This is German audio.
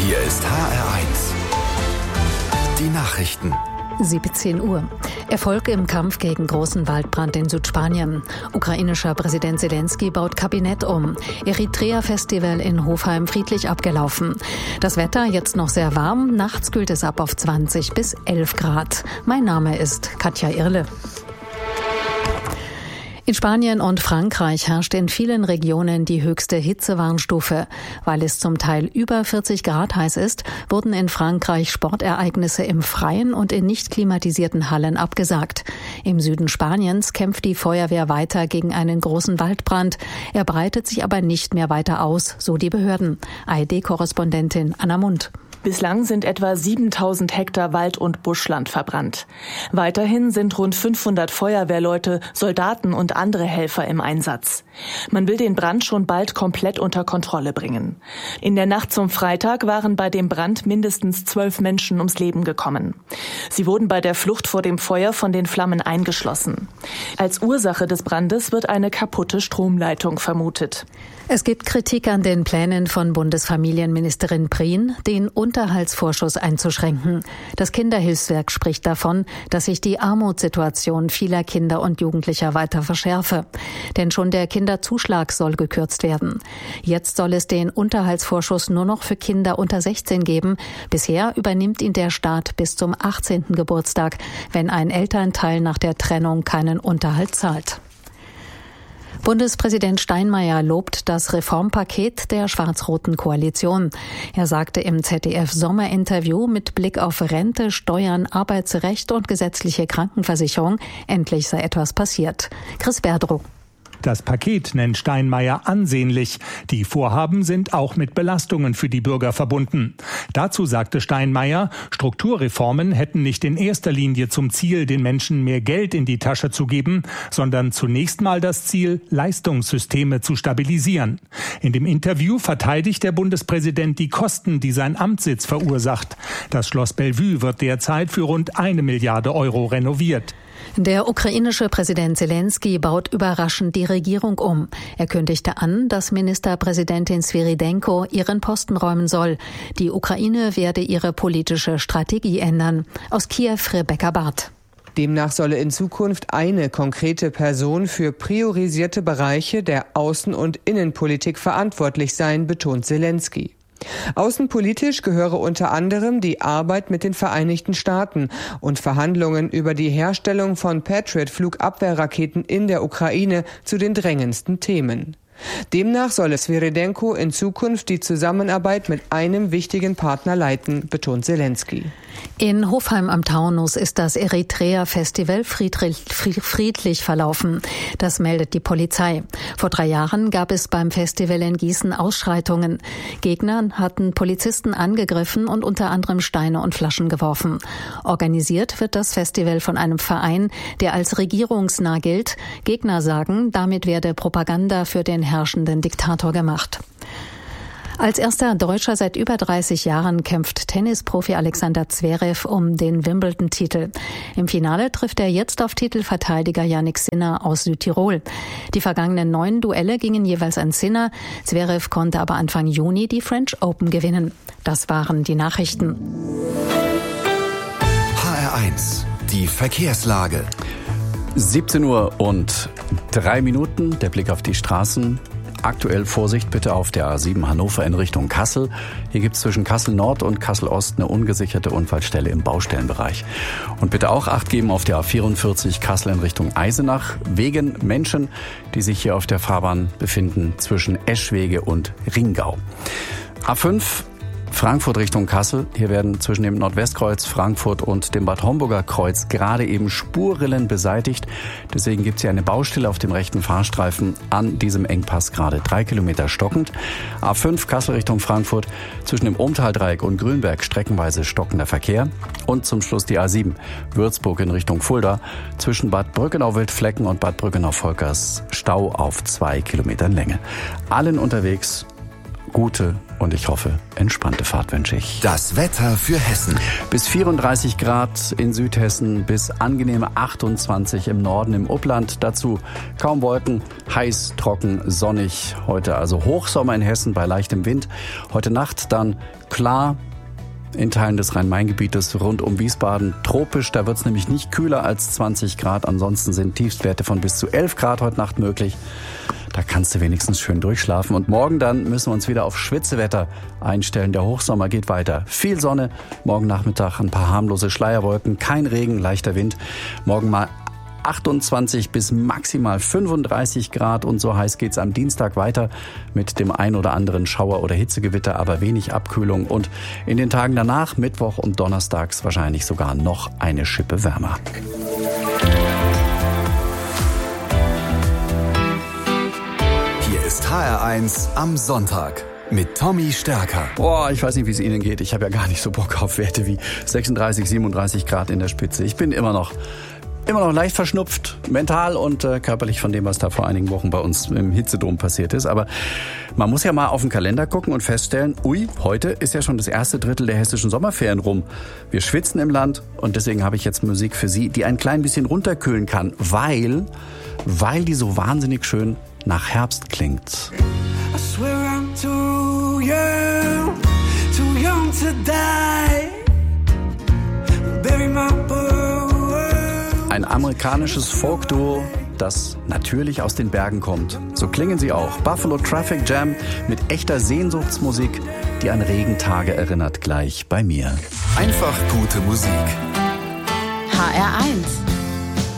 Hier ist HR1. Die Nachrichten. 17 Uhr. Erfolg im Kampf gegen großen Waldbrand in Südspanien. Ukrainischer Präsident Zelensky baut Kabinett um. Eritrea-Festival in Hofheim friedlich abgelaufen. Das Wetter jetzt noch sehr warm. Nachts kühlt es ab auf 20 bis 11 Grad. Mein Name ist Katja Irle. In Spanien und Frankreich herrscht in vielen Regionen die höchste Hitzewarnstufe. Weil es zum Teil über 40 Grad heiß ist, wurden in Frankreich Sportereignisse im Freien und in nicht klimatisierten Hallen abgesagt. Im Süden Spaniens kämpft die Feuerwehr weiter gegen einen großen Waldbrand. Er breitet sich aber nicht mehr weiter aus, so die Behörden. ARD-Korrespondentin Anna Mund. Bislang sind etwa 7.000 Hektar Wald- und Buschland verbrannt. Weiterhin sind rund 500 Feuerwehrleute, Soldaten und andere Helfer im Einsatz. Man will den Brand schon bald komplett unter Kontrolle bringen. In der Nacht zum Freitag waren bei dem Brand mindestens 12 Menschen ums Leben gekommen. Sie wurden bei der Flucht vor dem Feuer von den Flammen eingeschlossen. Als Ursache des Brandes wird eine kaputte Stromleitung vermutet. Es gibt Kritik an den Plänen von Bundesfamilienministerin Prien, den Unterhaltsvorschuss einzuschränken. Das Kinderhilfswerk spricht davon, dass sich die Armutssituation vieler Kinder und Jugendlicher weiter verschärfe. Denn schon der Kinderzuschlag soll gekürzt werden. Jetzt soll es den Unterhaltsvorschuss nur noch für Kinder unter 16 geben. Bisher übernimmt ihn der Staat bis zum 18. Geburtstag, wenn ein Elternteil nach der Trennung keinen Unterhalt zahlt. Bundespräsident Steinmeier lobt das Reformpaket der schwarz-roten Koalition. Er sagte im ZDF-Sommerinterview mit Blick auf Rente, Steuern, Arbeitsrecht und gesetzliche Krankenversicherung, endlich sei etwas passiert. Chris Berdrow. Das Paket nennt Steinmeier ansehnlich. Die Vorhaben sind auch mit Belastungen für die Bürger verbunden. Dazu sagte Steinmeier, Strukturreformen hätten nicht in erster Linie zum Ziel, den Menschen mehr Geld in die Tasche zu geben, sondern zunächst mal das Ziel, Leistungssysteme zu stabilisieren. In dem Interview verteidigt der Bundespräsident die Kosten, die sein Amtssitz verursacht. Das Schloss Bellevue wird derzeit für rund 1 Milliarde Euro renoviert. Der ukrainische Präsident Zelensky baut überraschend die Regierung um. Er kündigte an, dass Ministerpräsidentin Svyrydenko ihren Posten räumen soll. Die Ukraine werde ihre politische Strategie ändern. Aus Kiew Rebecca Barth. Demnach solle in Zukunft eine konkrete Person für priorisierte Bereiche der Außen- und Innenpolitik verantwortlich sein, betont Zelensky. Außenpolitisch gehöre unter anderem die Arbeit mit den Vereinigten Staaten und Verhandlungen über die Herstellung von Patriot-Flugabwehrraketen in der Ukraine zu den drängendsten Themen. Demnach solle Svyrydenko in Zukunft die Zusammenarbeit mit einem wichtigen Partner leiten, betont Zelensky. In Hofheim am Taunus ist das Eritrea-Festival friedlich verlaufen. Das meldet die Polizei. Vor 3 Jahren gab es beim Festival in Gießen Ausschreitungen. Gegner hatten Polizisten angegriffen und unter anderem Steine und Flaschen geworfen. Organisiert wird das Festival von einem Verein, der als regierungsnah gilt. Gegner sagen, damit werde Propaganda für den herrschenden Diktator gemacht. Als erster Deutscher seit über 30 Jahren kämpft Tennisprofi Alexander Zverev um den Wimbledon-Titel. Im Finale trifft er jetzt auf Titelverteidiger Jannik Sinner aus Südtirol. Die vergangenen 9 Duelle gingen jeweils an Sinner. Zverev konnte aber Anfang Juni die French Open gewinnen. Das waren die Nachrichten. HR1, die Verkehrslage. 17 Uhr und 3 Minuten, der Blick auf die Straßen. Aktuell Vorsicht bitte auf der A7 Hannover in Richtung Kassel. Hier gibt es zwischen Kassel Nord und Kassel Ost eine ungesicherte Unfallstelle im Baustellenbereich. Und bitte auch Acht geben auf der A44 Kassel in Richtung Eisenach wegen Menschen, die sich hier auf der Fahrbahn befinden zwischen Eschwege und Ringau. A5 Frankfurt Richtung Kassel. Hier werden zwischen dem Nordwestkreuz Frankfurt und dem Bad Homburger Kreuz gerade eben Spurrillen beseitigt. Deswegen gibt es hier eine Baustelle auf dem rechten Fahrstreifen an diesem Engpass gerade 3 Kilometer stockend. A5 Kassel Richtung Frankfurt zwischen dem Ohmtaldreieck und Grünberg streckenweise stockender Verkehr. Und zum Schluss die A7 Würzburg in Richtung Fulda zwischen Bad Brückenau-Wildflecken und Bad Brückenau-Volkers Stau auf 2 Kilometern Länge. Allen unterwegs gute und ich hoffe, entspannte Fahrt wünsche ich. Das Wetter für Hessen. Bis 34 Grad in Südhessen, bis angenehme 28 im Norden, im Upland. Dazu kaum Wolken, heiß, trocken, sonnig. Heute also Hochsommer in Hessen bei leichtem Wind. Heute Nacht dann klar. In Teilen des Rhein-Main-Gebietes rund um Wiesbaden tropisch. Da wird es nämlich nicht kühler als 20 Grad. Ansonsten sind Tiefstwerte von bis zu 11 Grad heute Nacht möglich. Da kannst du wenigstens schön durchschlafen. Und morgen dann müssen wir uns wieder auf Schwitzewetter einstellen. Der Hochsommer geht weiter. Viel Sonne. Morgen Nachmittag ein paar harmlose Schleierwolken. Kein Regen, leichter Wind. Morgen mal 28 bis maximal 35 Grad und so heiß geht's am Dienstag weiter mit dem ein oder anderen Schauer- oder Hitzegewitter, aber wenig Abkühlung und in den Tagen danach, Mittwoch und Donnerstags wahrscheinlich sogar noch eine Schippe wärmer. Hier ist HR1 am Sonntag mit Tommy Stärker. Boah, ich weiß nicht, wie es Ihnen geht. Ich habe ja gar nicht so Bock auf Werte wie 36, 37 Grad in der Spitze. Ich bin immer noch leicht verschnupft, mental und körperlich von dem, was da vor einigen Wochen bei uns im Hitzedom passiert ist. Aber man muss ja mal auf den Kalender gucken und feststellen, heute ist ja schon das erste Drittel der hessischen Sommerferien rum. Wir schwitzen im Land und deswegen habe ich jetzt Musik für Sie, die ein klein bisschen runterkühlen kann, weil die so wahnsinnig schön nach Herbst klingt. I swear I'm too young to die. Bury my Ein amerikanisches Folk-Duo, das natürlich aus den Bergen kommt. So klingen sie auch. Buffalo Traffic Jam mit echter Sehnsuchtsmusik, die an Regentage erinnert, gleich bei mir. Einfach gute Musik. HR1